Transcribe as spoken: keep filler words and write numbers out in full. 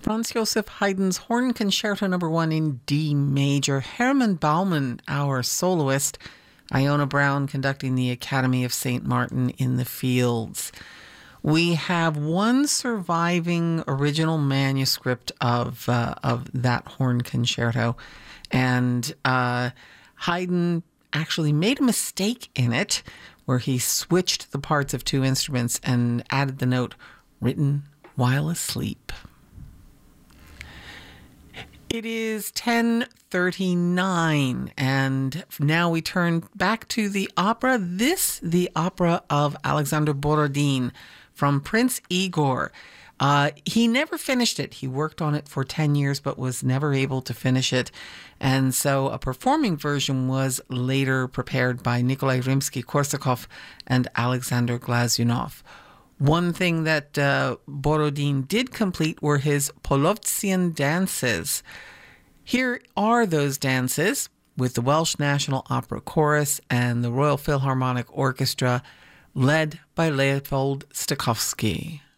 Franz Joseph Haydn's Horn Concerto Number One in D Major. Hermann Baumann, our soloist. Iona Brown conducting the Academy of Saint Martin in the Fields. We have one surviving original manuscript of uh, of that horn concerto, and uh, Haydn actually made a mistake in it, where he switched the parts of two instruments and added the note "written while asleep." It is ten thirty-nine, and now we turn back to the opera. This, the opera of Alexander Borodin from Prince Igor. Uh, he never finished it. He worked on it for ten years, but was never able to finish it. And so a performing version was later prepared by Nikolai Rimsky-Korsakov and Alexander Glazunov. One thing that uh, Borodin did complete were his Polovtsian dances. Here are those dances with the Welsh National Opera Chorus and the Royal Philharmonic Orchestra, led by Leopold Stokowski.